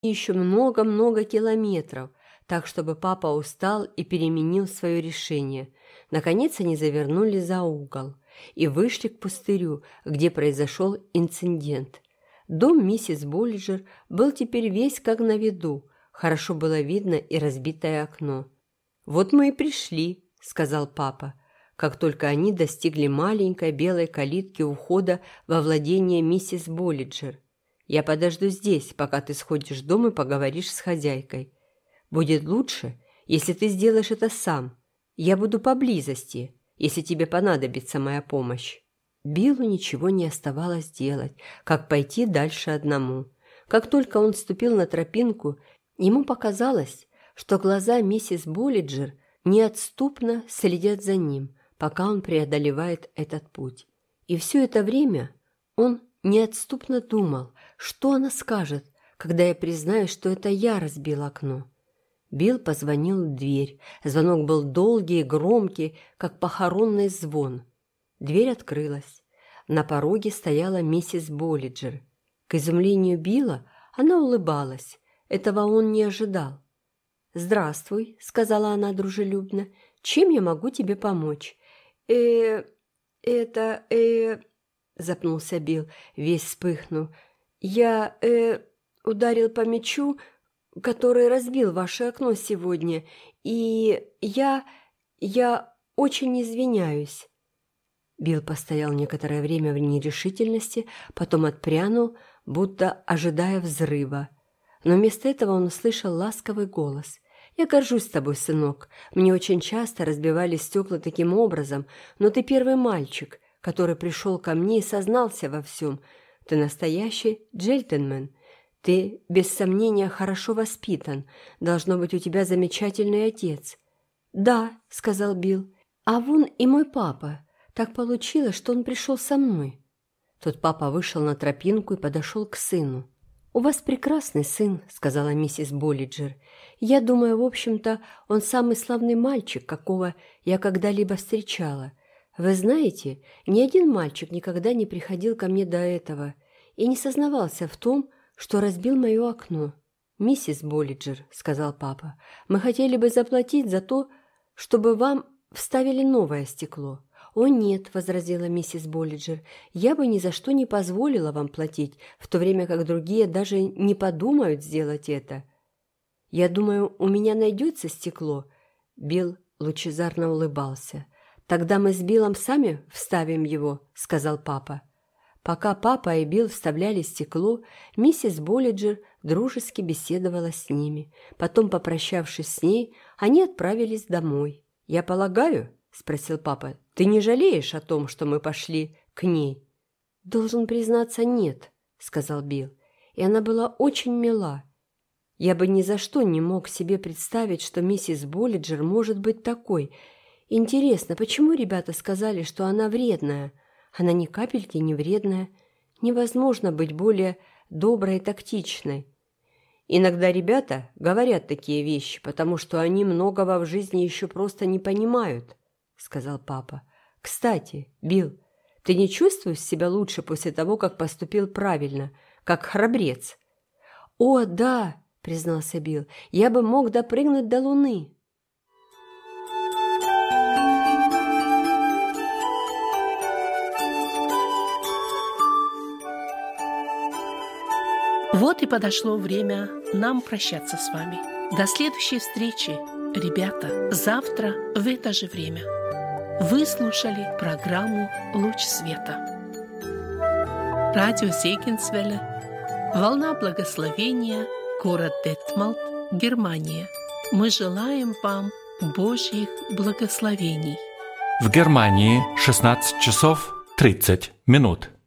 еще много-много километров, так чтобы папа устал и переменил свое решение. Наконец они завернули за угол и вышли к пустырю, где произошел инцидент. Дом миссис Боллиджер был теперь весь как на виду, хорошо было видно и разбитое окно. «Вот мы и пришли», — сказал папа, как только они достигли маленькой белой калитки у входа во владение миссис Боллиджер. «Я подожду здесь, пока ты сходишь в дом и поговоришь с хозяйкой. Будет лучше, если ты сделаешь это сам. Я буду поблизости, если тебе понадобится моя помощь». Биллу ничего не оставалось делать, как пойти дальше одному. Как только он ступил на тропинку, ему показалось, что глаза миссис Боллиджер неотступно следят за ним, пока он преодолевает этот путь. И все это время он неотступно думал, что она скажет, когда я признаюсь, что это я разбил окно. Билл позвонил в дверь. Звонок был долгий и громкий, как похоронный звон. Дверь открылась. На пороге стояла миссис Боллиджер. К изумлению Билла она улыбалась. Этого он не ожидал. «Здравствуй», — сказала она дружелюбно. «Чем я могу тебе помочь?» запнулся Билл, весь вспыхнув. «Я, ударил по мячу, который разбил ваше окно сегодня, и я очень извиняюсь». Билл постоял некоторое время в нерешительности, потом отпрянул, будто ожидая взрыва. Но вместо этого он услышал ласковый голос. «Я горжусь тобой, сынок. Мне очень часто разбивали стекла таким образом, но ты первый мальчик, который пришел ко мне и сознался во всем. Ты настоящий джентльмен. Ты, без сомнения, хорошо воспитан. Должно быть, у тебя замечательный отец». «Да», — сказал Билл. «А вон и мой папа. Так получилось, что он пришел со мной». Тот папа вышел на тропинку и подошел к сыну. «У вас прекрасный сын», — сказала миссис Боллиджер. «Я думаю, в общем-то, он самый славный мальчик, какого я когда-либо встречала. Вы знаете, ни один мальчик никогда не приходил ко мне до этого и не сознавался в том, что разбил мое окно». «Миссис Боллиджер», — сказал папа, — «мы хотели бы заплатить за то, чтобы вам вставили новое стекло». «О нет», — возразила миссис Боллиджер, — «я бы ни за что не позволила вам платить, в то время как другие даже не подумают сделать это». «Я думаю, у меня найдется стекло». Билл лучезарно улыбался. «Тогда мы с Биллом сами вставим его», — сказал папа. Пока папа и Билл вставляли стекло, миссис Боллиджер дружески беседовала с ними. Потом, попрощавшись с ней, они отправились домой. «Я полагаю», — спросил папа, — «ты не жалеешь о том, что мы пошли к ней?» «Должен признаться, нет», — сказал Билл. «И она была очень мила. Я бы ни за что не мог себе представить, что миссис Боллиджер может быть такой. Интересно, почему ребята сказали, что она вредная? Она ни капельки не вредная. Невозможно быть более доброй и тактичной». «Иногда ребята говорят такие вещи, потому что они многого в жизни еще просто не понимают», — сказал папа. «Кстати, Билл, ты не чувствуешь себя лучше после того, как поступил правильно, как храбрец?» «О, да», — признался Билл, — «я бы мог допрыгнуть до Луны». Вот и подошло время нам прощаться с вами. До следующей встречи, ребята, завтра в это же время. Вы слушали программу «Луч света». Радио Зегенсвелле, волна благословения, город Детмалт, Германия. Мы желаем вам Божьих благословений. В Германии 16 часов 30 минут.